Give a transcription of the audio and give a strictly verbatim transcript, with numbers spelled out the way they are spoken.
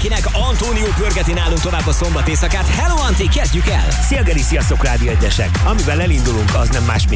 mindenkinek! Antónió pörgeti nálunk tovább a szombat éjszakát. Hello, Antti, kezdjük el! Szia, Geri, sziasztok, Rádió egyesek! Amivel elindulunk, az nem más, mint